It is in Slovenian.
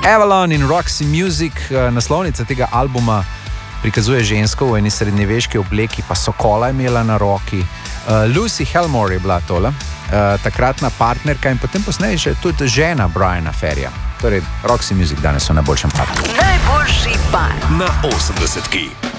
Avalon in Roxy Music, naslovnica tega albuma prikazuje žensko v eni srednjeveški obleki, pa sokola imela na roki. Lucy Helmore je bila tole, takratna partnerka in potem posneje še tudi žena Briana Ferryja. Torej, Roxy Music danes so na najboljšem paru. Najboljši par na 80-ki.